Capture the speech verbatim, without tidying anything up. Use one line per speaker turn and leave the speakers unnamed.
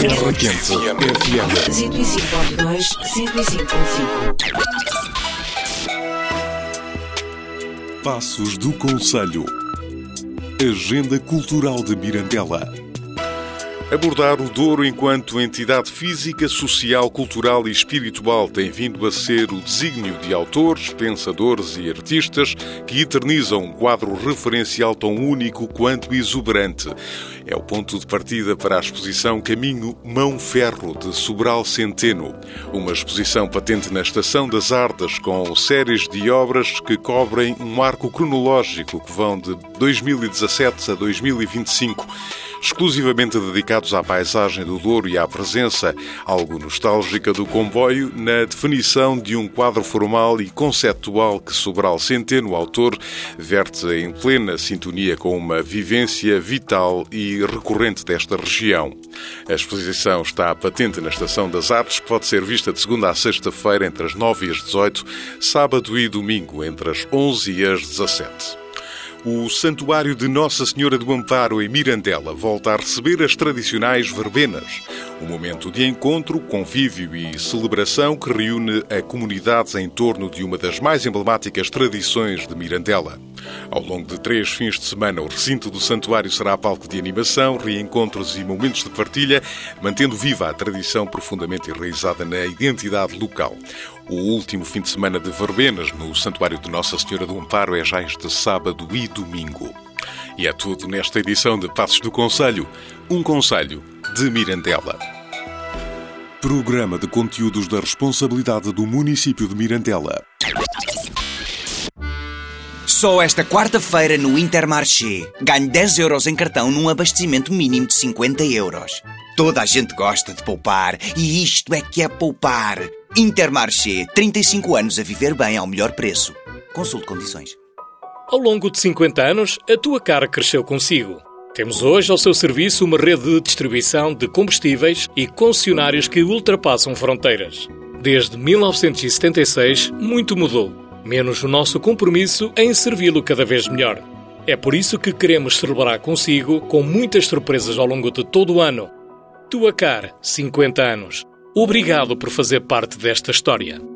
Terra Quente F M.
cento e cinco ponto dois, cento e cinco ponto cinco.
Passos do Conselho. Agenda Cultural de Mirandela. Abordar o Douro enquanto entidade física, social, cultural e espiritual tem vindo a ser o desígnio de autores, pensadores e artistas que eternizam um quadro referencial tão único quanto exuberante. É o ponto de partida para a exposição Caminho Mão Ferro, de Sobral Centeno. Uma exposição patente na Estação das Artes, com séries de obras que cobrem um arco cronológico que vão de dois mil e dezassete a dois mil e vinte e cinco, exclusivamente dedicados à paisagem do Douro e à presença, algo nostálgica, do comboio na definição de um quadro formal e conceptual que Sobral Centeno, o autor, verte em plena sintonia com uma vivência vital e recorrente desta região. A exposição está patente na Estação das Artes, que pode ser vista de segunda a sexta-feira entre as nove e as dezoito, sábado e domingo entre as onze e as dezassete. O Santuário de Nossa Senhora do Amparo, em Mirandela, volta a receber as tradicionais verbenas. Um momento de encontro, convívio e celebração que reúne a comunidade em torno de uma das mais emblemáticas tradições de Mirandela. Ao longo de três fins de semana, o recinto do santuário será palco de animação, reencontros e momentos de partilha, mantendo viva a tradição profundamente enraizada na identidade local. O último fim de semana de verbenas no Santuário de Nossa Senhora do Amparo é já este sábado e domingo. E é tudo nesta edição de Passos do Conselho, um conselho de Mirandela. Programa de conteúdos da responsabilidade do município de Mirandela.
Só esta quarta-feira no Intermarché ganho dez euros em cartão num abastecimento mínimo de cinquenta euros. Toda a gente gosta de poupar e isto é que é poupar. Intermarché, trinta e cinco anos a viver bem ao melhor preço. Consulte condições.
Ao longo de cinquenta anos, a tua cara cresceu consigo. Temos hoje ao seu serviço uma rede de distribuição de combustíveis e concessionários que ultrapassam fronteiras. Desde mil novecentos e setenta e seis, muito mudou, menos o nosso compromisso em servi-lo cada vez melhor. É por isso que queremos celebrar consigo com muitas surpresas ao longo de todo o ano. Tua Car, cinquenta anos. Obrigado por fazer parte desta história.